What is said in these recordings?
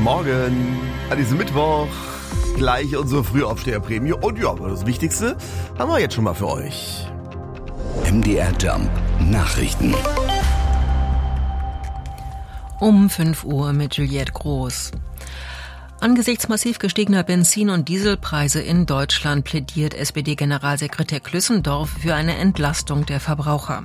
Morgen an diesem Mittwoch. Gleich unsere Frühaufsteherprämie. Und ja, das Wichtigste haben wir jetzt schon mal für euch. MDR Jump Nachrichten. Um 5 Uhr mit Juliette Groß. Angesichts massiv gestiegener Benzin- und Dieselpreise in Deutschland plädiert SPD-Generalsekretär Klüssendorf für eine Entlastung der Verbraucher.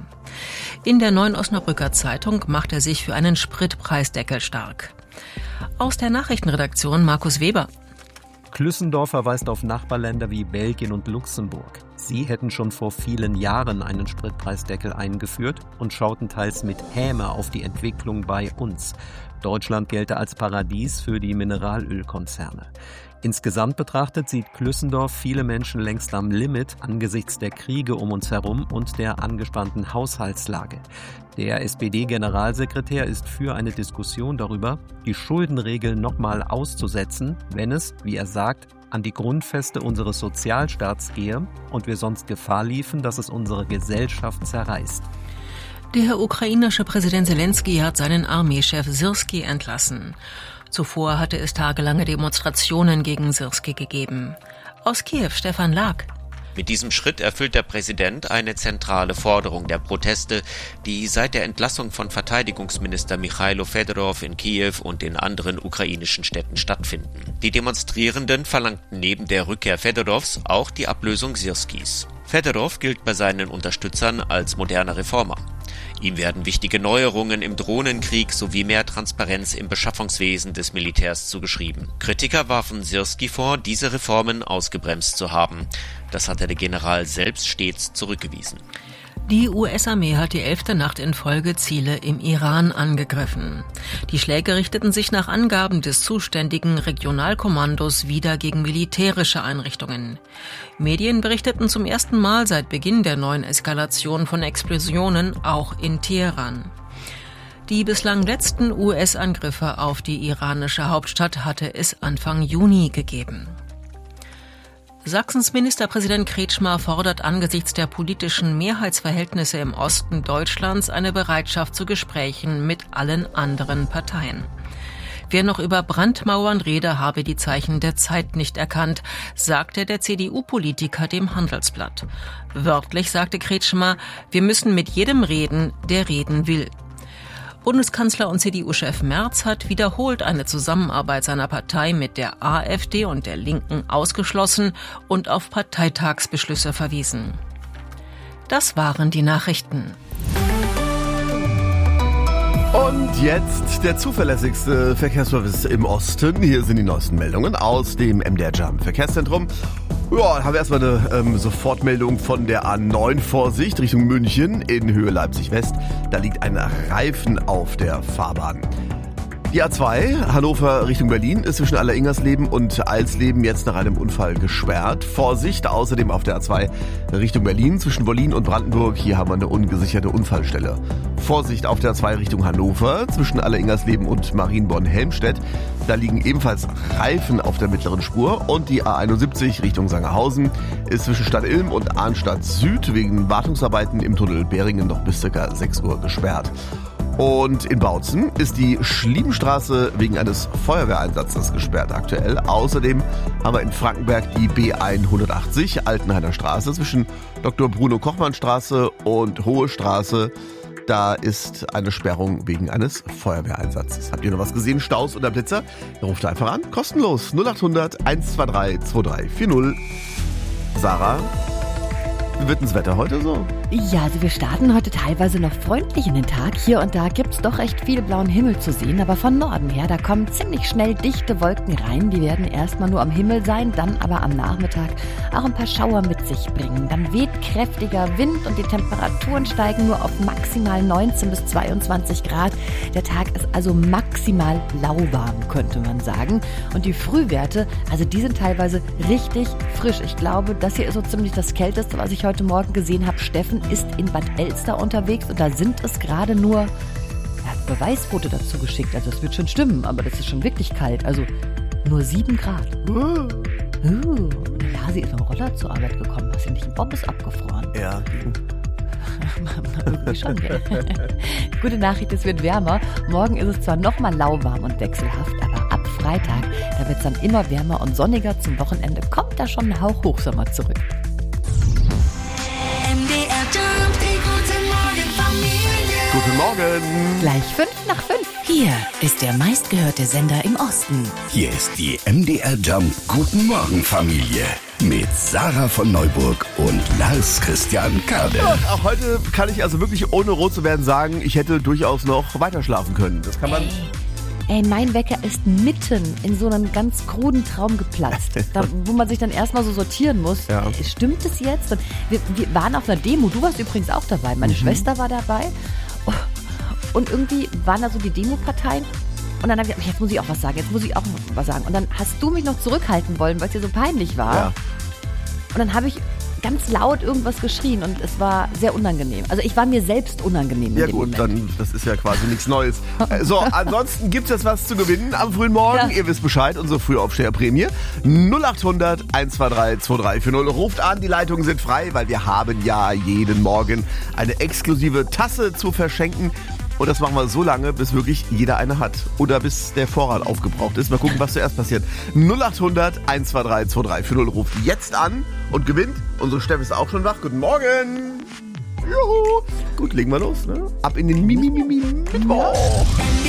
In der Neuen Osnabrücker Zeitung macht er sich für einen Spritpreisdeckel stark. Aus der Nachrichtenredaktion Markus Weber. Klüssendorf verweist auf Nachbarländer wie Belgien und Luxemburg. Sie hätten schon vor vielen Jahren einen Spritpreisdeckel eingeführt und schauten teils mit Häme auf die Entwicklung bei uns. Deutschland gelte als Paradies für die Mineralölkonzerne. Insgesamt betrachtet sieht Klüssendorf viele Menschen längst am Limit angesichts der Kriege um uns herum und der angespannten Haushaltslage. Der SPD-Generalsekretär ist für eine Diskussion darüber, die Schuldenregeln nochmal auszusetzen, wenn es, wie er sagt, an die Grundfeste unseres Sozialstaats gehe und wir sonst Gefahr liefen, dass es unsere Gesellschaft zerreißt. Der ukrainische Präsident Selenskyj hat seinen Armeechef Syrskij entlassen. Zuvor hatte es tagelange Demonstrationen gegen Syrskij gegeben. Aus Kiew Stefan Lag. Mit diesem Schritt erfüllt der Präsident eine zentrale Forderung der Proteste, die seit der Entlassung von Verteidigungsminister Michailo Fedorov in Kiew und in anderen ukrainischen Städten stattfinden. Die Demonstrierenden verlangten neben der Rückkehr Fedorovs auch die Ablösung Syrskijs. Fedorov gilt bei seinen Unterstützern als moderner Reformer. Ihm werden wichtige Neuerungen im Drohnenkrieg sowie mehr Transparenz im Beschaffungswesen des Militärs zugeschrieben. Kritiker warfen Syrskij vor, diese Reformen ausgebremst zu haben. Das hatte der General selbst stets zurückgewiesen. Die US-Armee hat die 11. Nacht in Folge Ziele im Iran angegriffen. Die Schläge richteten sich nach Angaben des zuständigen Regionalkommandos wieder gegen militärische Einrichtungen. Medien berichteten zum ersten Mal seit Beginn der neuen Eskalation von Explosionen auch in Teheran. Die bislang letzten US-Angriffe auf die iranische Hauptstadt hatte es Anfang Juni gegeben. Sachsens Ministerpräsident Kretschmer fordert angesichts der politischen Mehrheitsverhältnisse im Osten Deutschlands eine Bereitschaft zu Gesprächen mit allen anderen Parteien. Wer noch über Brandmauern rede, habe die Zeichen der Zeit nicht erkannt, sagte der CDU-Politiker dem Handelsblatt. Wörtlich sagte Kretschmer, wir müssen mit jedem reden, der reden will. Bundeskanzler und CDU-Chef Merz hat wiederholt eine Zusammenarbeit seiner Partei mit der AfD und der Linken ausgeschlossen und auf Parteitagsbeschlüsse verwiesen. Das waren die Nachrichten. Und jetzt der zuverlässigste Verkehrsservice im Osten. Hier sind die neuesten Meldungen aus dem MDR Jump Verkehrszentrum. Ja, haben wir erstmal eine Sofortmeldung von der A9. Vorsicht Richtung München in Höhe Leipzig-West. Da liegt ein Reifen auf der Fahrbahn. Die A2 Hannover Richtung Berlin ist zwischen Alleringersleben und Alsleben jetzt nach einem Unfall gesperrt. Vorsicht außerdem auf der A2 Richtung Berlin zwischen Wollin und Brandenburg. Hier haben wir eine ungesicherte Unfallstelle. Vorsicht auf der A2 Richtung Hannover zwischen Alleringersleben und Marienborn-Helmstedt. Da liegen ebenfalls Reifen auf der mittleren Spur. Und die A71 Richtung Sangerhausen ist zwischen Stadt Ilm und Arnstadt Süd wegen Wartungsarbeiten im Tunnel Beringen noch bis ca. 6 Uhr gesperrt. Und in Bautzen ist die Schliebenstraße wegen eines Feuerwehreinsatzes gesperrt aktuell. Außerdem haben wir in Frankenberg die B180 Altenhainer Straße zwischen Dr. Bruno Kochmann Straße und Hohe Straße. Da ist eine Sperrung wegen eines Feuerwehreinsatzes. Habt ihr noch was gesehen? Staus oder Blitzer? Ruft einfach an. Kostenlos. 0800 123 2340. Sarah, wie wird denn das Wetter heute so? Ja, also wir starten heute teilweise noch freundlich in den Tag. Hier und da gibt's doch recht viel blauen Himmel zu sehen. Aber von Norden her, da kommen ziemlich schnell dichte Wolken rein. Die werden erstmal nur am Himmel sein, dann aber am Nachmittag auch ein paar Schauer mit sich bringen. Dann weht kräftiger Wind und die Temperaturen steigen nur auf maximal 19 bis 22 Grad. Der Tag ist also maximal lauwarm, könnte man sagen. Und die Frühwerte, also die sind teilweise richtig frisch. Ich glaube, das hier ist so ziemlich das Kälteste, was ich heute Morgen gesehen habe. Steffen ist in Bad Elster unterwegs und da sind es gerade nur, er hat Beweisfoto dazu geschickt, also es wird schon stimmen, aber das ist schon wirklich kalt, also nur 7 Grad. Ja, sie ist mit dem Roller zur Arbeit gekommen, was sie nicht, im Bob ist abgefroren. Ja. Irgendwie schon, gell? Gute Nachricht, es wird wärmer. Morgen ist es zwar nochmal lauwarm und wechselhaft, aber ab Freitag. Da wird es dann immer wärmer und sonniger. Zum Wochenende kommt da schon ein Hauch Hochsommer zurück. MDR Jump, die gute Morgen Familie. Guten Morgen. Gleich 5:05. Hier ist der meistgehörte Sender im Osten. Hier ist die MDR Jump Guten Morgen Familie mit Sarah von Neuburg und Lars Christian Kade. Und auch heute kann ich also wirklich ohne rot zu werden sagen, ich hätte durchaus noch weiter schlafen können. Das kann man... Ey, mein Wecker ist mitten in so einen ganz kruden Traum geplatzt, wo man sich dann erstmal so sortieren muss. Ja. Stimmt es jetzt? Und wir waren auf einer Demo, du warst übrigens auch dabei, meine Schwester war dabei. Und irgendwie waren da so die Demoparteien. Und dann habe ich gedacht, jetzt muss ich auch was sagen, Und dann hast du mich noch zurückhalten wollen, weil es dir so peinlich war. Ja. Und dann habe ich ganz laut irgendwas geschrien und es war sehr unangenehm. Also ich war mir selbst unangenehm Ja in dem gut, Moment. dann das ist ja quasi nichts Neues. So, ansonsten gibt es jetzt was zu gewinnen am frühen Morgen. Ja. Ihr wisst Bescheid, unsere Frühaufsteherprämie. 0800 123 2340. Ruft an, die Leitungen sind frei, weil wir haben ja jeden Morgen eine exklusive Tasse zu verschenken. Und das machen wir so lange, bis wirklich jeder eine hat. Oder bis der Vorrat aufgebraucht ist. Mal gucken, was zuerst passiert. 0800 123 2340. Ruft jetzt an und gewinnt. Unsere Steff ist auch schon wach. Guten Morgen. Juhu. Gut, legen wir los. Ne? Ab in den Mittwoch.